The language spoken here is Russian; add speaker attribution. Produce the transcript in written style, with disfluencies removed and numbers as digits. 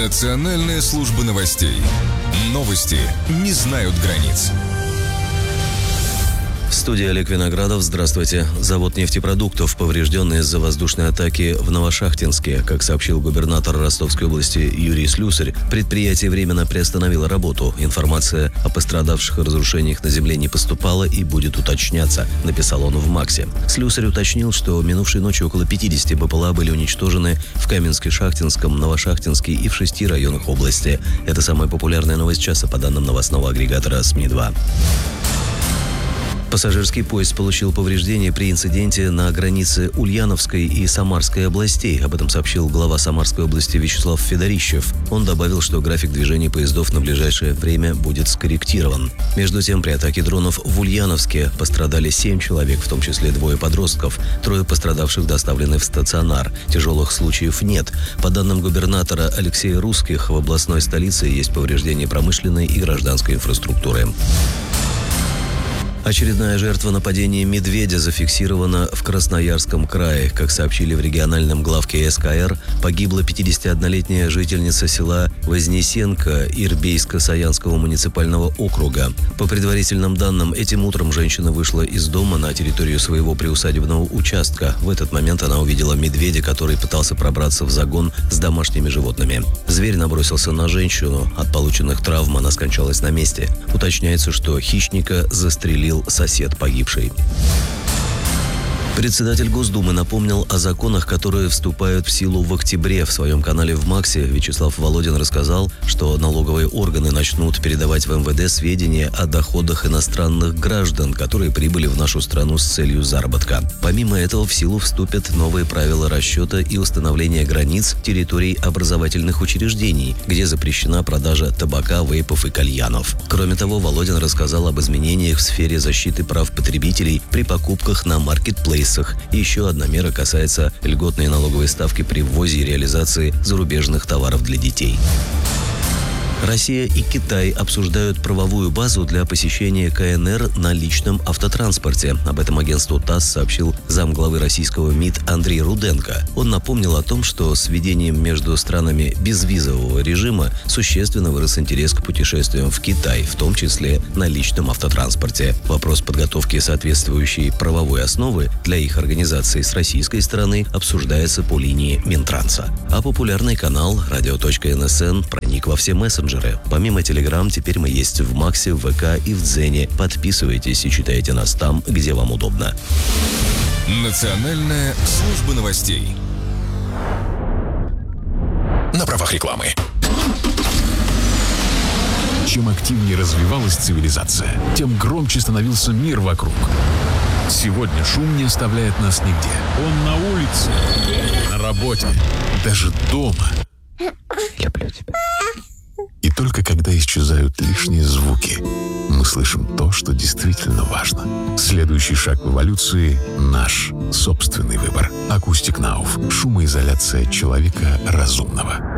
Speaker 1: Национальная служба новостей. Новости не знают границ.
Speaker 2: В студии Олег Виноградов. Здравствуйте. Завод нефтепродуктов поврежден из-за воздушной атаки в Новошахтинске. Как сообщил губернатор Ростовской области Юрий Слюсарь, предприятие временно приостановило работу. Информация о пострадавших и разрушениях на земле не поступала и будет уточняться, написал он в МАКСе. Слюсарь уточнил, что минувшей ночью около 50 БПЛА были уничтожены в Каменске-Шахтинском, Новошахтинске и в 6 районах области. Это самая популярная новость часа по данным новостного агрегатора СМИ-2. Пассажирский поезд получил повреждения при инциденте на границе Ульяновской и Самарской областей. Об этом сообщил глава Самарской области Вячеслав Федорищев. Он добавил, что график движения поездов на ближайшее время будет скорректирован. Между тем, при атаке дронов в Ульяновске пострадали 7 человек, в том числе 2 подростков. 3 пострадавших доставлены в стационар. Тяжелых случаев нет. По данным губернатора Алексея Русских, в областной столице есть повреждения промышленной и гражданской инфраструктуры. Очередная жертва нападения медведя зафиксирована в Красноярском крае. Как сообщили в региональном главке СКР, погибла 51-летняя жительница села Вознесенка Ирбейско-Саянского муниципального округа. По предварительным данным, этим утром женщина вышла из дома на территорию своего приусадебного участка. В этот момент она увидела медведя, который пытался пробраться в загон с домашними животными. Зверь набросился на женщину. От полученных травм она скончалась на месте. Уточняется, что хищника застрелил сосед погибшей. Председатель Госдумы напомнил о законах, которые вступают в силу в октябре. В своем канале в МАКСе Вячеслав Володин рассказал, что налоговые органы начнут передавать в МВД сведения о доходах иностранных граждан, которые прибыли в нашу страну с целью заработка. Помимо этого, в силу вступят новые правила расчета и установления границ территорий образовательных учреждений, где запрещена продажа табака, вейпов и кальянов. Кроме того, Володин рассказал об изменениях в сфере защиты прав потребителей при покупках на маркетплейсах. И еще одна мера касается льготной налоговой ставки при ввозе и реализации зарубежных товаров для детей. Россия и Китай обсуждают правовую базу для посещения КНР на личном автотранспорте. Об этом агентству ТАСС сообщил замглавы российского МИД Андрей Руденко. Он напомнил о том, что с введением между странами безвизового режима существенно вырос интерес к путешествиям в Китай, в том числе на личном автотранспорте. Вопрос подготовки соответствующей правовой основы для их организации с российской стороны обсуждается по линии Минтранса. А популярный канал radio.nsn проник во все мессенджеры. Помимо Telegram, теперь мы есть в МАКСе, в ВК и в Дзене. Подписывайтесь и читайте нас там, где вам удобно.
Speaker 1: Национальная служба новостей.
Speaker 3: На правах рекламы. Чем активнее развивалась цивилизация, тем громче становился мир вокруг. Сегодня шум не оставляет нас нигде. Он на улице, на работе, даже дома.
Speaker 4: Люблю тебя.
Speaker 3: И только когда исчезают лишние звуки, мы слышим то, что действительно важно. Следующий шаг в эволюции – наш собственный выбор. Acoustic Nauf. Шумоизоляция человека разумного.